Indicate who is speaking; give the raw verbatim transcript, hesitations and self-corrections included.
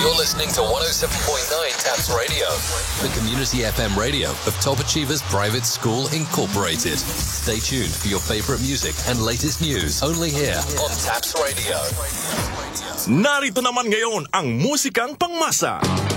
Speaker 1: You're listening to one oh seven point nine Taps Radio, the community F M radio of Top Achievers Private School Incorporated. Stay tuned for your favorite music and latest news only here on Taps Radio.
Speaker 2: Narito naman ngayon ang musikang pangmasa.